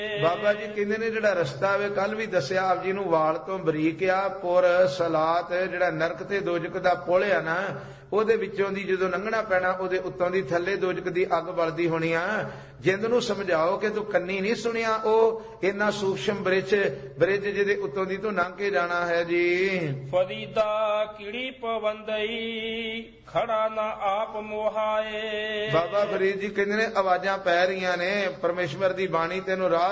ਬਾਬਾ ਜੀ ਕਹਿੰਦੇ ਨੇ ਜਿਹੜਾ ਰਸਤਾ ਵੇ ਕੱਲ ਵੀ ਦੱਸਿਆ ਆਪ ਜੀ ਨੂੰ, ਵਾਲ ਤੋਂ ਬਰੀਕ ਆ, ਪੁਰ ਸਲਾਤ ਜਿਹੜਾ ਨਰਕ ਤੇ ਦੋਜਕ ਦਾ ਪੁਲ ਆ ਨਾ, ਉਹਦੇ ਵਿੱਚੋਂ ਦੀ ਜਦੋਂ ਲੰਘਣਾ ਪੈਣਾ, ਉਹਦੇ ਉੱਤੋਂ ਦੀ ਥੱਲੇ ਦੋਜਕ ਦੀ ਅੱਗ ਬਲਦੀ ਹੋਣੀ ਆ। ਜਿੰਦ ਨੂੰ ਸਮਝਾਓ ਕਿ ਤੂੰ ਕੰਨੀ ਨਹੀਂ ਸੁਣਿਆ, ਉਹ ਇੰਨਾ ਸੂਖਸ਼ਮ ਬ੍ਰਿਜ ਜਿਹਦੇ ਉੱਤੋਂ ਦੀ ਤੂੰ ਲੰਘ ਕੇ ਜਾਣਾ ਹੈ ਜੀ। ਫਰੀਦਾ ਕਿੜੀ ਪਵੰਦਈ ਖੜਾ ਨਾ ਆਪ ਮੋਹਾਏ। ਬਾਬਾ ਫਰੀਦ ਜੀ ਕਹਿੰਦੇ ਨੇ ਆਵਾਜ਼ਾਂ ਪੈ ਰਹੀਆਂ ਨੇ, ਪਰਮੇਸ਼ਵਰ ਦੀ ਬਾਣੀ ਤੈਨੂੰ ਰਾਹ